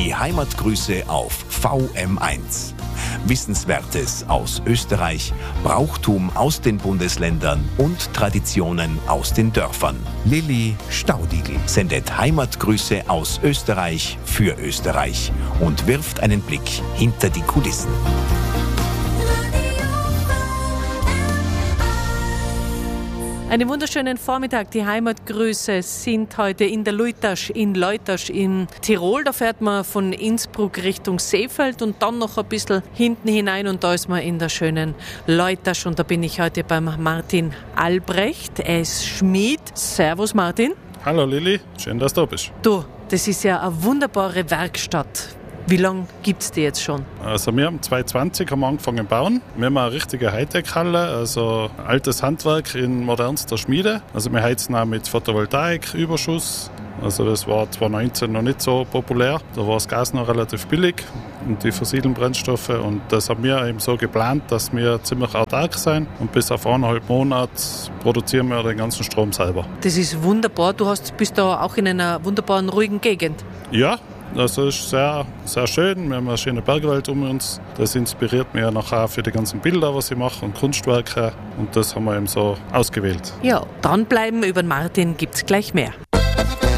Die Heimatgrüße auf VM1. Wissenswertes aus Österreich, Brauchtum aus den Bundesländern und Traditionen aus den Dörfern. Lilly Staudigl sendet Heimatgrüße aus Österreich für Österreich und wirft einen Blick hinter die Kulissen. Einen wunderschönen Vormittag. Die Heimatgrüße sind heute in der Leutasch in Tirol. Da fährt man von Innsbruck Richtung Seefeld und dann noch ein bisschen hinten hinein und da ist man in der schönen Leutasch und da bin ich heute beim Martin Albrecht. Er ist Schmied. Servus Martin. Hallo Lilly, schön, dass du da bist. Du, das ist ja eine wunderbare Werkstatt. Wie lange gibt es die jetzt schon? Also wir haben 2020 angefangen zu bauen. Wir haben eine richtige Hightech-Halle, also altes Handwerk in modernster Schmiede. Also wir heizen auch mit Photovoltaik-Überschuss. Also das war 2019 noch nicht so populär. Da war das Gas noch relativ billig und die fossilen Brennstoffe. Und das haben wir eben so geplant, dass wir ziemlich autark sein. Und bis auf 1,5 Monate produzieren wir den ganzen Strom selber. Das ist wunderbar. Du bist da auch in einer wunderbaren, ruhigen Gegend. Ja. Also es ist sehr, sehr schön. Wir haben eine schöne Bergwelt um uns. Das inspiriert mich nachher für die ganzen Bilder, was ich mache und Kunstwerke. Und das haben wir eben so ausgewählt. Ja, dranbleiben, über den Martin gibt's gleich mehr.